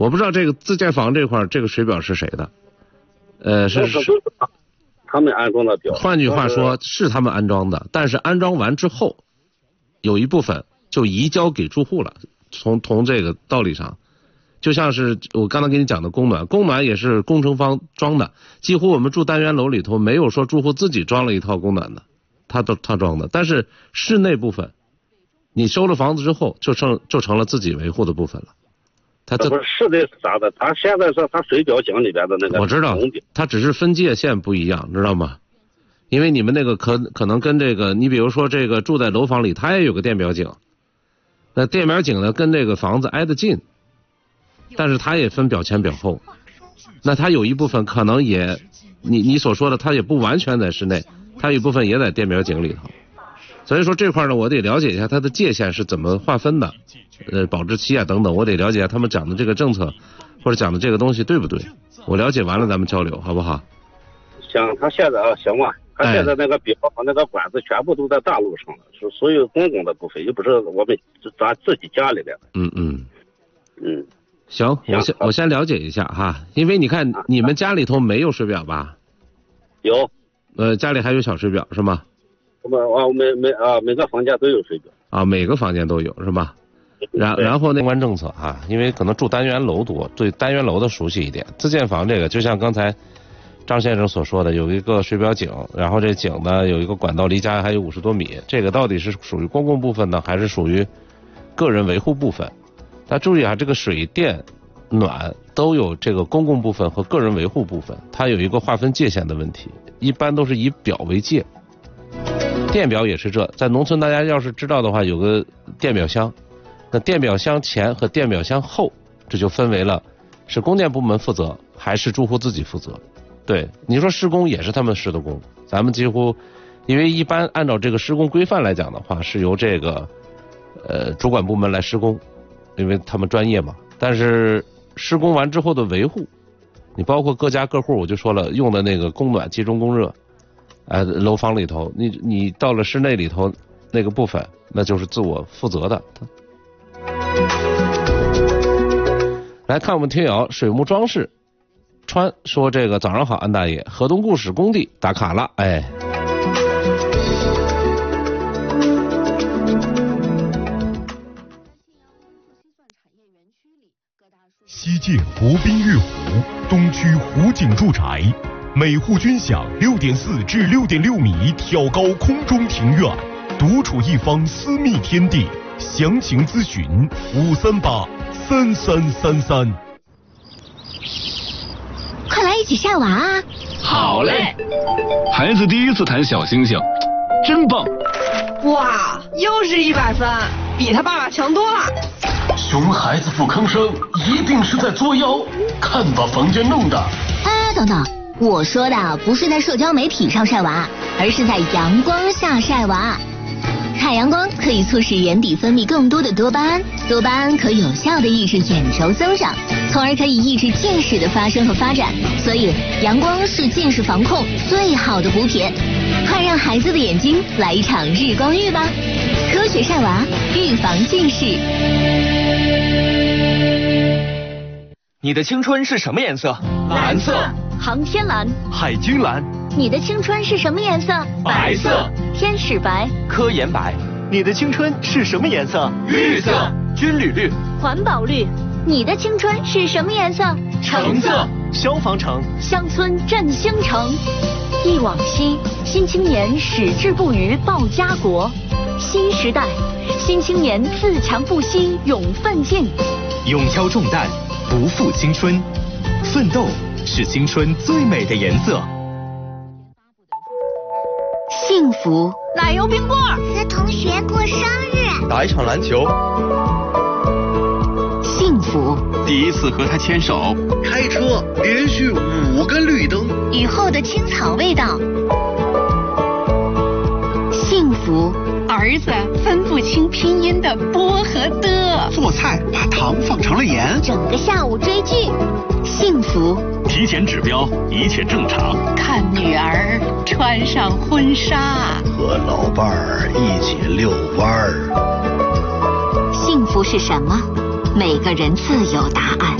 我不知道这个自建房这块这个水表是谁的，是他们安装的表。 换句话说，是他们安装的，但是安装完之后，有一部分就移交给住户了。从这个道理上，就像是我刚才跟你讲的供暖也是工程方装的，几乎我们住单元楼里头没有说住户自己装了一套供暖的，他装的。但是室内部分，你收了房子之后，就成了自己维护的部分了。他不是室内是啥的？他现在是他水表井里边的那个。 我知道，他只是分界线不一样，知道吗？因为你们那个可能跟这个，你比如说这个住在楼房里，它也有个电表井，那电表井呢跟这个房子挨得近，但是它也分表前表后，那它有一部分可能也，你所说的它也不完全在室内，它有一部分也在电表井里头。所以说这块呢，我得了解一下它的界限是怎么划分的，保质期啊等等，我得了解一下他们讲的这个政策或者讲的这个东西对不对。我了解完了咱们交流好不好？ 行，他现在行吧，他现在那个表和那个管子全部都在大路上了，是所有公共的部分，又不是我们咱自己家里的。行， 我先了解一下哈，因为你看你们家里头没有水表吧？ 有。 家里还有小水表是吗？ 每个房间都有水表啊，每个房间都有是吧？然后相关政策啊，因为可能住单元楼多，对单元楼的熟悉一点。自建房这个，就像刚才张先生所说的，有一个水表井，然后这井呢有一个管道离家还有50多米，这个到底是属于公共部分呢，还是属于个人维护部分？大家注意啊，这个水电暖都有这个公共部分和个人维护部分，它有一个划分界限的问题，一般都是以表为界。电表也是这，在农村大家要是知道的话，有个电表箱，那电表箱前和电表箱后，这就分为了是供电部门负责还是住户自己负责。对，你说施工也是他们施的工，咱们几乎因为一般按照这个施工规范来讲的话，是由这个主管部门来施工，因为他们专业嘛。但是施工完之后的维护，你包括各家各户，我就说了，用的那个供暖集中供热。楼房里头，你到了室内里头那个部分，那就是自我负责的。来看我们听友水木装饰川说，这个早上好安大爷，河东故事工地打卡了，哎。 西界国宾悦湖，东区湖景住宅。每户均享6.4至6.6米挑高空中庭院，独处一方私密天地。详情咨询5383333。 快来一起晒娃啊！ 好嘞！孩子第一次弹小星星，真棒！ 哇，又是100分，比他爸爸强多了。 熊孩子不吭声，一定是在作妖。看把房间弄的！ 等等。我说的不是在社交媒体上晒娃，而是在阳光下晒娃。太阳光可以促使眼底分泌更多的多巴胺，多巴胺可有效的抑制眼轴增长，从而可以抑制近视的发生和发展。所以阳光是近视防控最好的补品，快让孩子的眼睛来一场日光浴吧！科学晒娃，预防近视。 你的青春是什么颜色？ 蓝色。航天蓝。 海军蓝。 你的青春是什么颜色？ 白色。 天使白。 科研白。 你的青春是什么颜色？ 绿色。军旅绿。 环保绿。你的青春是什么颜色？ 橙色。 消防橙。 乡村振兴城。忆往昔，新青年矢志不渝报家国。新时代，新青年自强不息勇奋进。 勇挑重担，不负青春，奋斗是青春最美的颜色。 幸福， 奶油冰棍， 和同学过生日， 打一场篮球。 幸福， 第一次和他牵手，开车连续5个绿灯， 雨后的青草味道。幸福， 儿子分不清拼音的波和的， 做菜把糖放成了盐， 整个下午追剧。 幸福， 体检指标一切正常， 看女儿穿上婚纱， 和老伴儿一起遛弯儿。 幸福是什么？每个人自有答案。